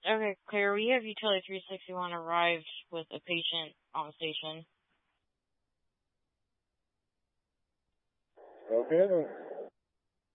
Okay, Claire, we have Utility 361 arrived with a patient on the station. Okay, then.